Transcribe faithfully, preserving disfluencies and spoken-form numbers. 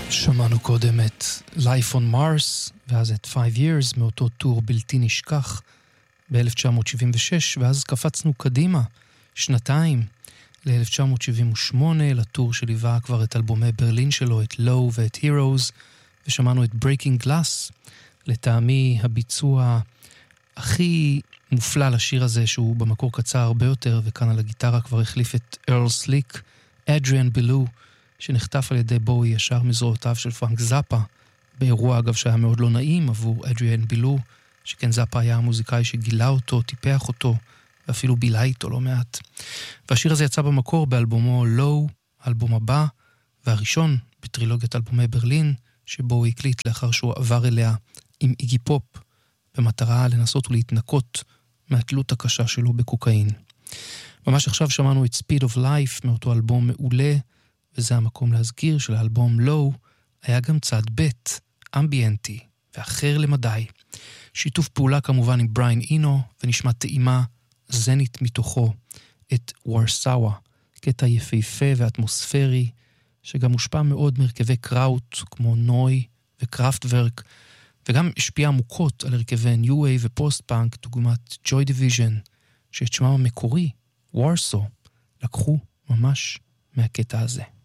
שמענו קודם את Life on Mars, ואז את Five Years, מאותו טור בלתי נשכח ב-אלף תשע מאות שבעים ושש, ואז קפצנו קדימה, שנתיים, ל-אלף תשע מאות שבעים ושמונה, לטור שליווה כבר את אלבומי ברלין שלו, את Low ואת Heroes, ושמענו את Breaking Glass, לטעמי הביצוע הכי מופלא לשיר הזה, שהוא במקור קצר הרבה יותר, וכאן על הגיטרה כבר החליף את ארל סליק, אדריאן בילו, שנחטף על ידי בואי ישר מזרועותיו של פרנק זאפה, באירוע אגב שהיה מאוד לא נעים עבור אדריאן בילו, שכן זאפה היה המוזיקאי שגילה אותו, טיפח אותו, ואפילו בילה איתו לא מעט. והשיר הזה יצא במקור באלבומו Low, האלבום הבא, והראשון בטרילוגיית אלבומי ברלין, שבו הוא הקליט לאחר שהוא עבר אליה עם איגי פופ, במטרה לנסות ולהתנקות מהתלות הקשה שלו בקוקאין. ממש עכשיו שמענו את Speed of Life מאותו אלבום מעולה, וזה המקום להזכיר שלאלבום Low היה גם צד ב' אמביאנטי ואחר למדי. שיתוף פעולה כמובן עם בריין אינו, ונשמע טעימה זנית מתוכו את וורסאווה, קטע יפהפה ואטמוספרי, שגם מושפע מאוד מרכבי קראוט כמו נוי וקראפטוורק, וגם השפיע עמוקות על הרכבי ניו וייב ופוסט-פאנק, דוגמת ג'וי דיוויז'ן, שאת שמם המקורי, וורסו, לקחו ממש מהקטע הזה.